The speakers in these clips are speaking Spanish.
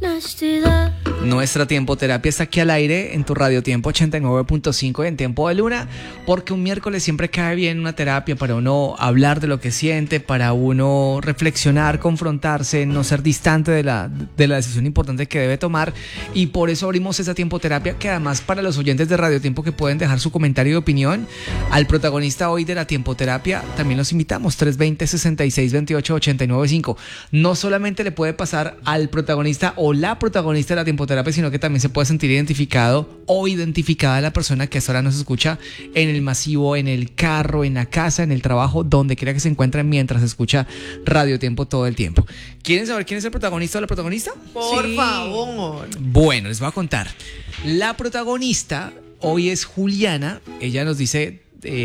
Nuestra Tiempo Terapia está aquí al aire en tu Radio Tiempo 89.5 en Tiempo de Luna, porque un miércoles siempre cae bien una terapia para uno hablar de lo que siente, para uno reflexionar, confrontarse, no ser distante de la decisión importante que debe tomar, y por eso abrimos esa Tiempo Terapia, que además para los oyentes de Radio Tiempo que pueden dejar su comentario y opinión al protagonista hoy de la Tiempo Terapia, también los invitamos 320-6628-895. No solamente le puede pasar al protagonista o la protagonista de la Tiempo Terapia, sino que también se puede sentir identificado o identificada la persona que hasta ahora nos escucha en el masivo, en el carro, en la casa, en el trabajo, donde quiera que se encuentren mientras escucha Radio Tiempo todo el tiempo. ¿Quieren saber quién es el protagonista o la protagonista? Por favor. Bueno, les voy a contar. La protagonista hoy es Juliana. Ella nos dice,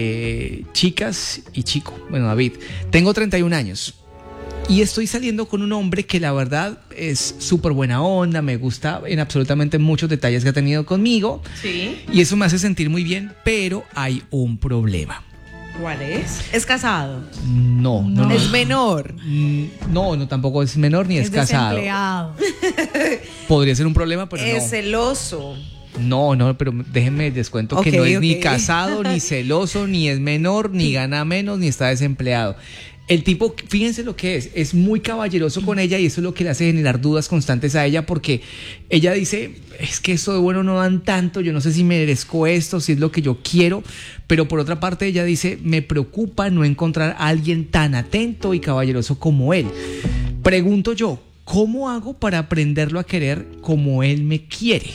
chicas y chico, bueno, David, tengo 31 años. Y estoy saliendo con un hombre que la verdad es súper buena onda, me gusta en absolutamente muchos detalles que ha tenido conmigo. Sí. Y eso me hace sentir muy bien, pero hay un problema. ¿Cuál es? ¿Es casado? No. ¿Es menor? No, tampoco es menor ni es casado. Desempleado. Podría ser un problema, pero es no. celoso. No, pero déjenme descuento que no es ni casado, ni celoso, ni es menor, ni gana menos, ni está desempleado. El tipo, fíjense lo que es muy caballeroso con ella, y eso es lo que le hace generar dudas constantes a ella, porque ella dice, es que esto de bueno no dan tanto, yo no sé si merezco esto, si es lo que yo quiero, pero por otra parte ella dice, me preocupa no encontrar a alguien tan atento y caballeroso como él. Pregunto yo, ¿cómo hago para aprenderlo a querer como él me quiere?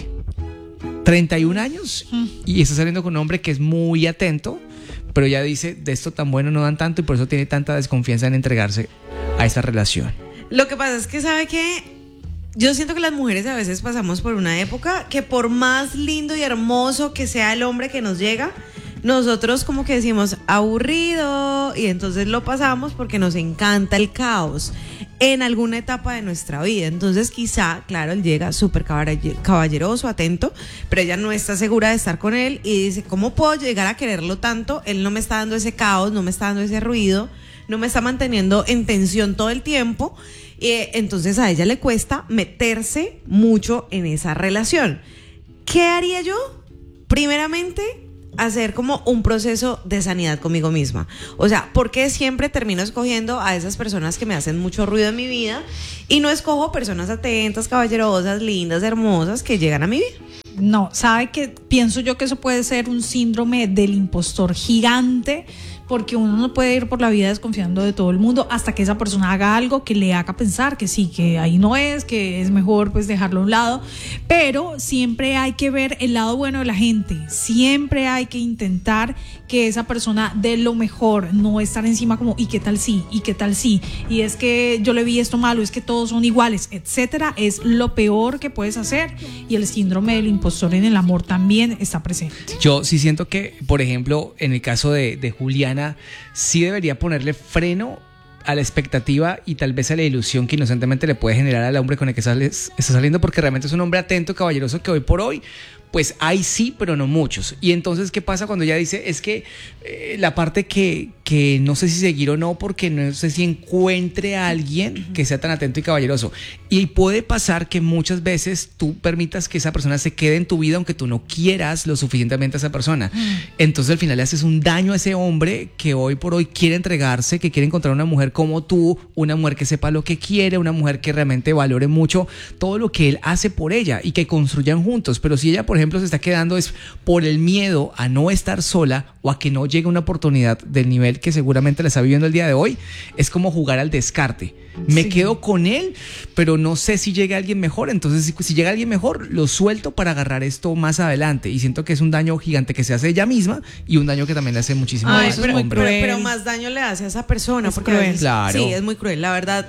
31 años y está saliendo con un hombre que es muy atento, pero ella dice, de esto tan bueno no dan tanto, y por eso tiene tanta desconfianza en entregarse a esta relación. Lo que pasa es que, ¿sabe qué? Yo siento que las mujeres a veces pasamos por una época que, por más lindo y hermoso que sea el hombre que nos llega, nosotros como que decimos aburrido, y entonces lo pasamos porque nos encanta el caos en alguna etapa de nuestra vida. Entonces quizá, claro, él llega súper caballeroso, atento, pero ella no está segura de estar con él y dice, ¿cómo puedo llegar a quererlo tanto? Él no me está dando ese caos, no me está dando ese ruido, no me está manteniendo en tensión todo el tiempo. Entonces a ella le cuesta meterse mucho en esa relación. ¿Qué haría yo? Primeramente, hacer como un proceso de sanidad conmigo misma. O sea, ¿por qué siempre termino escogiendo a esas personas que me hacen mucho ruido en mi vida y no escojo personas atentas, caballerosas, lindas, hermosas que llegan a mi vida? No, ¿sabe qué? Pienso yo que eso puede ser un síndrome del impostor gigante, porque uno no puede ir por la vida desconfiando de todo el mundo hasta que esa persona haga algo que le haga pensar que sí, que ahí no es, que es mejor pues dejarlo a un lado. Pero siempre hay que ver el lado bueno de la gente, siempre hay que intentar que esa persona dé lo mejor, no estar encima como ¿y qué tal sí? ¿Y qué tal sí? Y es que yo le vi esto malo, es que todos son iguales, etcétera. Es lo peor que puedes hacer, y el síndrome del impostor en el amor también está presente. Yo sí siento que, por ejemplo, en el caso de Juliana, sí debería ponerle freno a la expectativa y tal vez a la ilusión que inocentemente le puede generar al hombre con el que está saliendo, porque realmente es un hombre atento, caballeroso, que hoy por hoy pues hay sí, pero no muchos. Y entonces, ¿qué pasa cuando ella dice? Es que la parte que no sé si seguir o no, porque no sé si encuentre a alguien que sea tan atento y caballeroso. Y puede pasar que muchas veces tú permitas que esa persona se quede en tu vida aunque tú no quieras lo suficientemente a esa persona. Entonces al final le haces un daño a ese hombre que hoy por hoy quiere entregarse, que quiere encontrar una mujer como tú, una mujer que sepa lo que quiere, una mujer que realmente valore mucho todo lo que él hace por ella y que construyan juntos. Pero si ella, por ejemplo, se está quedando es por el miedo a no estar sola o a que no llegue una oportunidad del nivel que seguramente la está viviendo el día de hoy, es como jugar al descarte. Me quedo con él, pero no sé si llega alguien mejor. Entonces, si llega alguien mejor, lo suelto para agarrar esto más adelante. Y siento que es un daño gigante que se hace ella misma y un daño que también le hace muchísimo a pero, hombre. Pero más daño le hace a esa persona. Es porque cruel. Claro. Sí, es muy cruel. La verdad,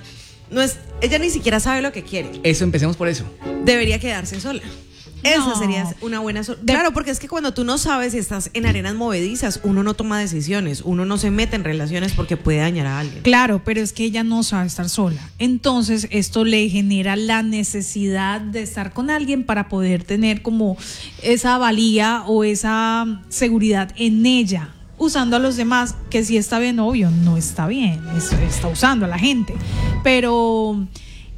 ella ni siquiera sabe lo que quiere. Eso, empecemos por eso. Debería quedarse sola. Esa sería una buena Claro, porque es que cuando tú no sabes y estás en arenas movedizas, uno no toma decisiones, uno no se mete en relaciones porque puede dañar a alguien. Claro, pero es que ella no sabe estar sola. Entonces esto le genera la necesidad de estar con alguien para poder tener como esa valía o esa seguridad en ella, usando a los demás, que si está bien, obvio, no está bien, está usando a la gente. Pero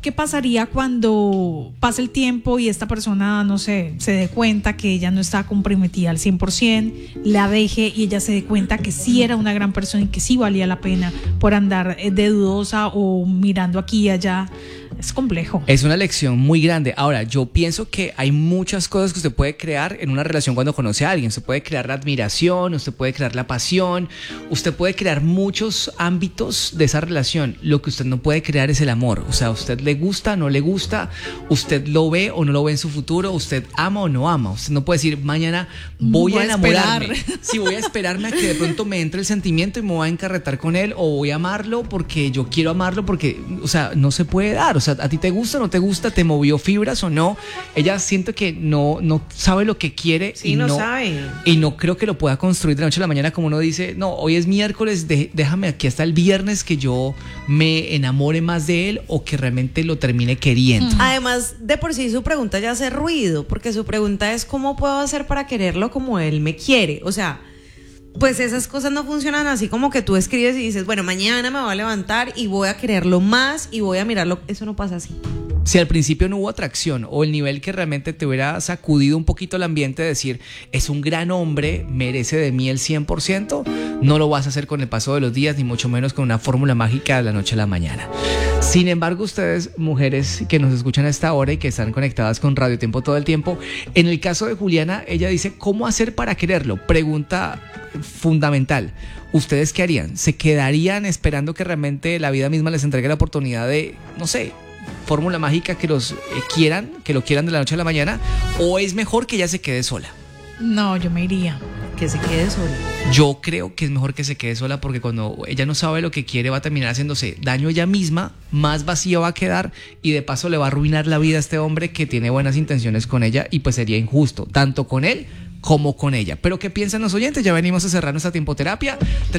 ¿qué pasaría cuando pase el tiempo y esta persona, no sé, se dé cuenta que ella no está comprometida al 100%, la deje y ella se dé cuenta que sí era una gran persona y que sí valía la pena por andar de dudosa o mirando aquí y allá? Es complejo. Es una lección muy grande. Ahora, yo pienso que hay muchas cosas que usted puede crear en una relación cuando conoce a alguien. Usted puede crear la admiración, usted puede crear la pasión, usted puede crear muchos ámbitos de esa relación. Lo que usted no puede crear es el amor. O sea, ¿a usted le gusta, no le gusta? ¿Usted lo ve o no lo ve en su futuro? ¿Usted ama o no ama? Usted no puede decir, mañana voy a enamorarme. Sí, voy a esperarme a que de pronto me entre el sentimiento y me voy a encarretar con él, o voy a amarlo porque yo quiero amarlo, porque, o sea, no se puede dar. O sea, ¿a ti te gusta o no te gusta? ¿Te movió fibras o no? Ella siento que no sabe lo que quiere. Sí, no sabe. Y no creo que lo pueda construir de la noche a la mañana, como uno dice, no, hoy es miércoles, déjame aquí hasta el viernes que yo me enamore más de él o que realmente lo termine queriendo. Además, de por sí su pregunta ya hace ruido, porque su pregunta es ¿cómo puedo hacer para quererlo como él me quiere? O sea, pues esas cosas no funcionan así como que tú escribes y dices, bueno, mañana me voy a levantar y voy a quererlo más y voy a mirarlo. Eso no pasa así. Si al principio no hubo atracción o el nivel que realmente te hubiera sacudido un poquito el ambiente de decir, es un gran hombre, merece de mí el 100%, no lo vas a hacer con el paso de los días, ni mucho menos con una fórmula mágica de la noche a la mañana. Sin embargo, ustedes, mujeres que nos escuchan a esta hora y que están conectadas con Radio Tiempo todo el tiempo, en el caso de Juliana, ella dice, ¿cómo hacer para quererlo? Pregunta fundamental. ¿Ustedes qué harían? ¿Se quedarían esperando que realmente la vida misma les entregue la oportunidad de, no sé, fórmula mágica que los quieran, que lo quieran de la noche a la mañana? ¿O es mejor que ella se quede sola? No, yo me iría. Que se quede sola. Yo creo que es mejor que se quede sola, porque cuando ella no sabe lo que quiere va a terminar haciéndose daño ella misma, más vacía va a quedar y de paso le va a arruinar la vida a este hombre que tiene buenas intenciones con ella, y pues sería injusto, tanto con él como con ella. Pero ¿qué piensan los oyentes? Ya venimos a cerrar nuestra tiempoterapia.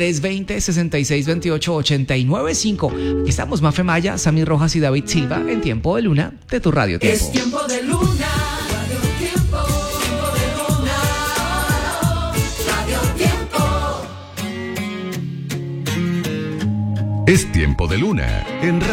320-6628-895. Aquí estamos Mafe Maya, Sammy Rojas y David Silva en Tiempo de Luna de tu Radio Tiempo. Es Tiempo de Luna. Radio Tiempo. Es Tiempo de Luna en Radio.